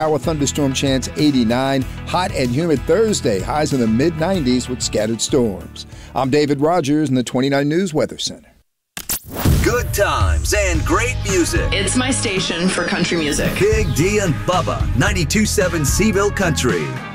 Our thunderstorm chance 89. Hot and humid Thursday. Highs in the mid-90s with scattered storms. I'm David Rogers in the 29 News Weather Center. Good times and great music. It's my station for country music. Big D and Bubba, 92.7 Seville Country.